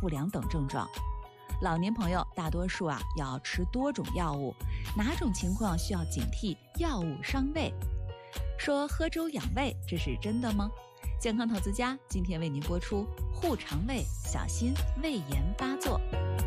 不良等症状。老年朋友大多数要吃多种药物，哪种情况需要警惕药物伤胃？说喝粥养胃，这是真的吗？健康投资家今天为您播出护肠胃，小心胃炎发作。